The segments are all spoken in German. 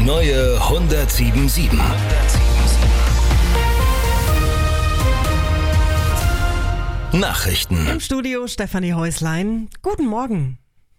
neue 107.7. Nachrichten. Im Studio Stefanie Häuslein. Guten Morgen.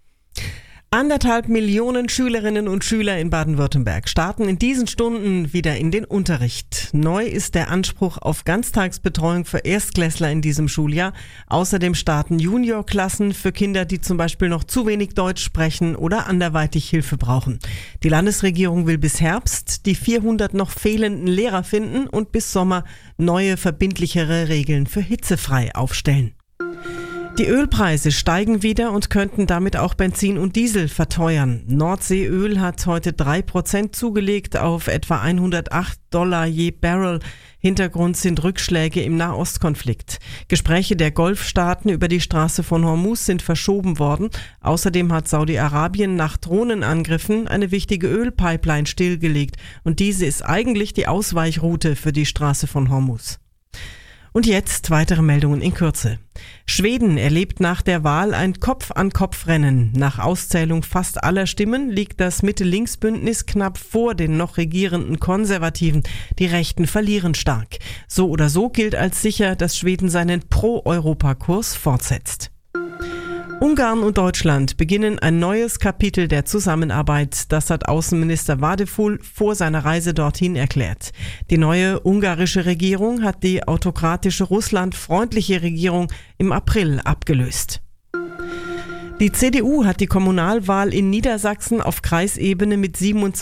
1,5 Millionen Schülerinnen und Schüler in Baden-Württemberg starten in diesen Stunden wieder in den Unterricht. Neu ist der Anspruch auf Ganztagsbetreuung für Erstklässler in diesem Schuljahr. Außerdem starten Juniorklassen für Kinder, die zum Beispiel noch zu wenig Deutsch sprechen oder anderweitig Hilfe brauchen. Die Landesregierung will bis Herbst die 400 noch fehlenden Lehrer finden und bis Sommer neue, verbindlichere Regeln für hitzefrei aufstellen. Die Ölpreise steigen wieder und könnten damit auch Benzin und Diesel verteuern. Nordseeöl hat heute 3% zugelegt auf etwa $108 je Barrel. Hintergrund sind Rückschläge im Nahostkonflikt. Gespräche der Golfstaaten über die Straße von Hormuz sind verschoben worden. Außerdem hat Saudi-Arabien nach Drohnenangriffen eine wichtige Ölpipeline stillgelegt. Und diese ist eigentlich die Ausweichroute für die Straße von Hormuz. Und jetzt weitere Meldungen in Kürze. Schweden erlebt nach der Wahl ein Kopf-an-Kopf-Rennen. Nach Auszählung fast aller Stimmen liegt das Mitte-Links-Bündnis knapp vor den noch regierenden Konservativen. Die Rechten verlieren stark. So oder so gilt als sicher, dass Schweden seinen Pro-Europa-Kurs fortsetzt. Ungarn und Deutschland beginnen ein neues Kapitel der Zusammenarbeit. Das hat Außenminister Vádeful vor seiner Reise dorthin erklärt. Die neue ungarische Regierung hat die autokratische russlandfreundliche Regierung im April abgelöst. Die CDU hat die Kommunalwahl in Niedersachsen auf Kreisebene mit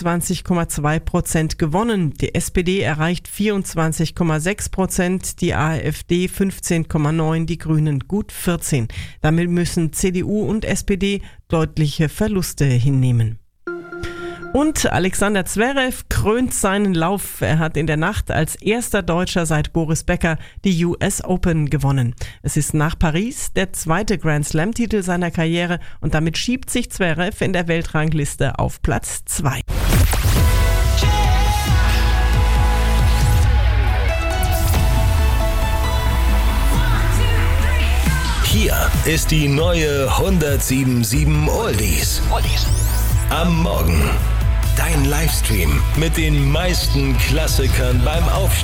27,2% gewonnen. Die SPD erreicht 24,6%, die AfD 15,9%, die Grünen gut 14%. Damit müssen CDU und SPD deutliche Verluste hinnehmen. Und Alexander Zverev krönt seinen Lauf. Er hat in der Nacht als erster Deutscher seit Boris Becker die US Open gewonnen. Es ist nach Paris der zweite Grand Slam-Titel seiner Karriere und damit schiebt sich Zverev in der Weltrangliste auf Platz 2. Hier ist die neue 107.7 Oldies. Am Morgen. Dein Livestream mit den meisten Klassikern beim Aufstehen.